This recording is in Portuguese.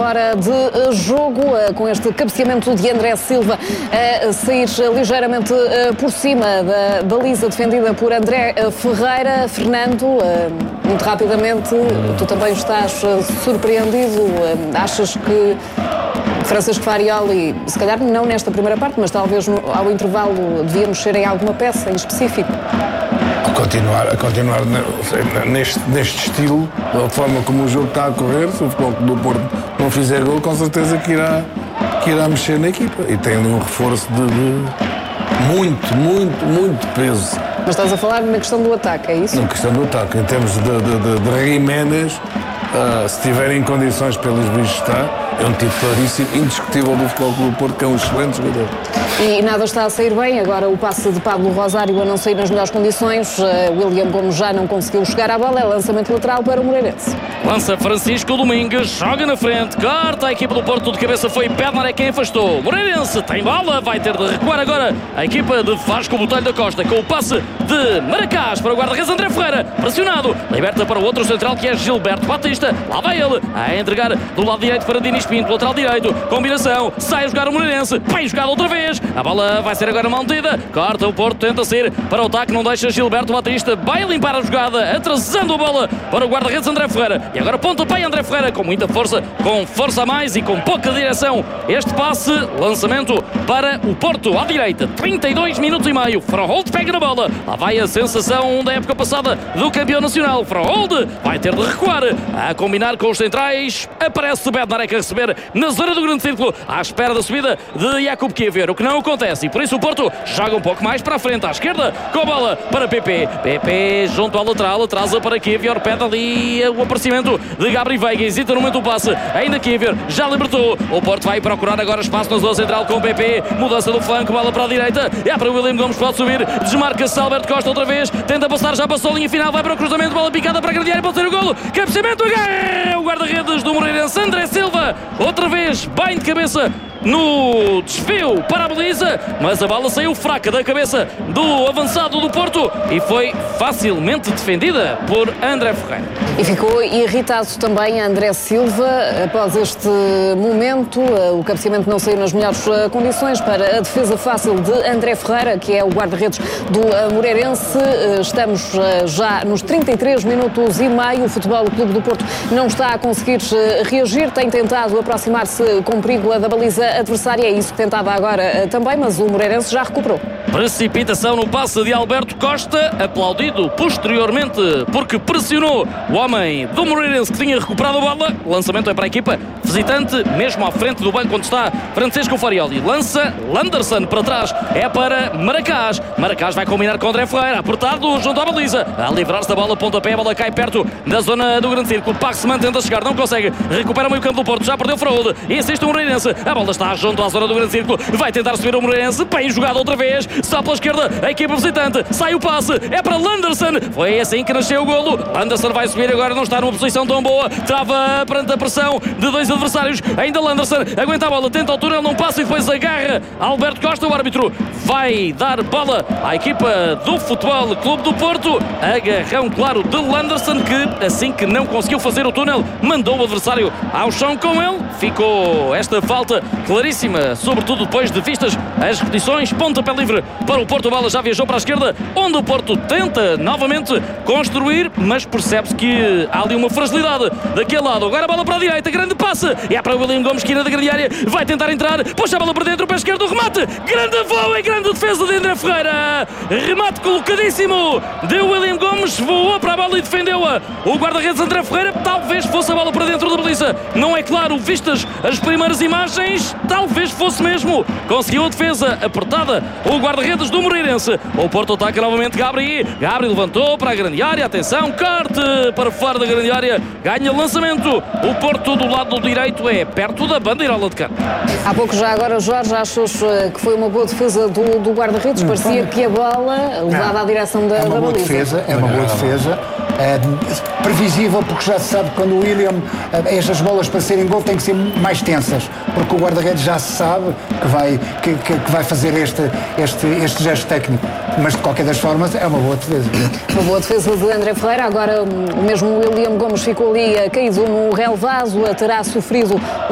hora de jogo, com este cabeceamento de André Silva a sair ligeiramente por cima da baliza defendida por André Ferreira. Fernando, muito rapidamente, tu também estás surpreendido? Achas que Francisco Farioli, se calhar não nesta primeira parte, mas talvez ao intervalo devia mexer em alguma peça em específico? A continuar neste estilo, da forma como o jogo está a correr, se o Futebol Clube do Porto não fizer gol, com certeza que irá mexer na equipa. E tem ali um reforço de muito peso. Mas estás a falar na questão do ataque, é isso? Na questão do ataque. Em termos de Jiménez, se tiver em condições pelos bichos está, é um tipo claríssimo, indiscutível do Futebol Clube do Porto, que é um excelente jogador. E nada está a sair bem, agora o passe de Pablo Rosário a não sair nas melhores condições. William Gomes já não conseguiu chegar à bola, é lançamento lateral para o Moreirense. Lança Francisco Domingues, joga na frente, corta a equipa do Porto, de cabeça foi Pedro, é quem afastou. Moreirense tem bola, vai ter de recuar agora a equipa de Vasco Botelho da Costa, com o passe de Maracás para o guarda-redes André Ferreira, pressionado, liberta para o outro central que é Gilberto Batista, lá vai ele, a entregar do lado direito para Dinis Pinto, lateral direito, combinação, sai a jogar o Moreirense, bem jogado outra vez, a bola vai ser agora mantida, corta o Porto, tenta sair para o ataque, não deixa Gilberto Batista, vai limpar a jogada, atrasando a bola para o guarda-redes André Ferreira, e agora pontapé André Ferreira, com muita força, com força a mais e com pouca direção, este passe, lançamento para o Porto, à direita, 32 minutos e meio, Frauhold pega na bola, lá vai a sensação da época passada do campeão nacional, Frauhold vai ter de recuar, a combinar com os centrais, aparece Bednarek a receber na zona do grande círculo, à espera da subida de Jakub Kiever, o que não acontece, e por isso o Porto joga um pouco mais para a frente, à esquerda, com a bola para PP, junto ao lateral, atrasa para Kiever, pede ali o aparecimento de Gabri Veiga, hesita no momento do passe, ainda Kiever, já libertou, o Porto vai procurar agora espaço na zona central com o PP, mudança do flanco, bola para a direita, é para o William Gomes, pode subir, desmarca-se Alberto Costa outra vez, tenta passar, já passou a linha final, vai para o cruzamento, bola picada para a grande área, pode ser o golo, cabeceamento, o guarda-redes do Moreirense, André Silva, outra vez, bem de cabeça, no desvio para a baliza, mas a bola saiu fraca da cabeça do avançado do Porto e foi facilmente defendida por André Ferreira. E ficou irritado também André Silva após este momento. O cabeceamento não saiu nas melhores condições para a defesa fácil de André Ferreira, que é o guarda-redes do Moreirense. Estamos já nos 33 minutos e meio. O Futebol Clube do Porto não está a conseguir reagir, tem tentado aproximar-se com perigo da baliza adversária, é isso que tentava agora também, mas o Moreirense já recuperou. Precipitação no passe de Alberto Costa, aplaudido posteriormente porque pressionou o homem do Moreirense que tinha recuperado a bola. Lançamento é para a equipa visitante, mesmo à frente do banco onde está Francisco Farioli. Lança Landerson para trás, é para Maracás. Maracás vai combinar com André Ferreira, apertado junto à baliza, a livrar-se da bola, pontapé, a bola cai perto da zona do grande círculo. Paxman tenta chegar, não consegue, recupera o meio campo do Porto, já perdeu Fraude, insiste o Moreirense, a bola está junto à zona do grande círculo, vai tentar subir o Moreirense, bem jogado outra vez, só pela esquerda, a equipa visitante, sai o passe, é para Landerson, foi assim que nasceu o golo. Landerson vai subir agora, não está numa posição tão boa, trava perante a pressão de dois adversários, ainda Landerson, aguenta a bola, tenta o túnel, não passa e depois agarra Alberto Costa, o árbitro vai dar bola à equipa do Futebol Clube do Porto, agarrão claro de Landerson, que assim que não conseguiu fazer o túnel, mandou o adversário ao chão com ele, ficou esta falta claríssima, sobretudo depois de vistas as repetições, pontapé livre para o Porto, a bola já viajou para a esquerda, onde o Porto tenta novamente construir, mas percebe-se que há ali uma fragilidade daquele lado, agora a bola para a direita, grande passe, é para o William Gomes, esquina da grande área, vai tentar entrar, puxa a bola para dentro, pé esquerdo, remate, grande voo e grande defesa de André Ferreira, remate colocadíssimo de William Gomes, voou para a bola e defendeu-a o guarda-redes André Ferreira, talvez fosse a bola para dentro da baliza, não é claro, vistas as primeiras imagens, talvez fosse mesmo, conseguiu a defesa apertada, o guarda-redes do Moreirense, o Porto ataca novamente Gabri levantou para a grande área, atenção, corte para fora da grande área, ganha lançamento, o Porto do lado direito é perto da bandeirola de canto. Há pouco já agora, Jorge, achas que foi uma boa defesa do guarda-redes? Parecia que a bola levava à direção da baliza. É uma boa defesa. Previsível, porque já se sabe que quando o William, estas bolas para serem gol têm que ser mais tensas, porque o guarda-redes já se sabe que vai fazer este gesto técnico, mas de qualquer das formas é uma boa defesa. Uma boa defesa de André Ferreira. Agora o mesmo William Gomes ficou ali caído no relvado, terá sofrido